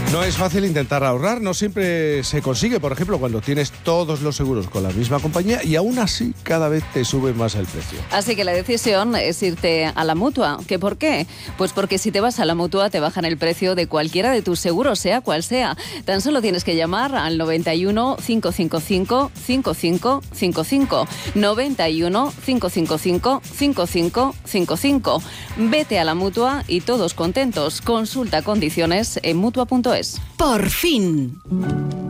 No es fácil intentar ahorrar, no siempre se consigue, por ejemplo, cuando tienes todos los seguros con la misma compañía y aún así cada vez te sube más el precio. Así que la decisión es irte a la Mutua. ¿Qué por qué? Pues porque si te vas a la Mutua te bajan el precio de cualquiera de tus seguros, sea cual sea. Tan solo tienes que llamar al 91 555 5555. 91 555 5555. Vete a la Mutua y todos contentos. Consulta condiciones en Mutua.es. Por fin.